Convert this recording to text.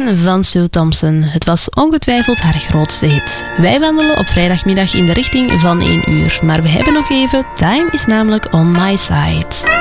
Again van Sue Thompson. Het was ongetwijfeld haar grootste hit. Wij wandelen op vrijdagmiddag in de richting van 1 uur. Maar we hebben nog even Time is namelijk on my side.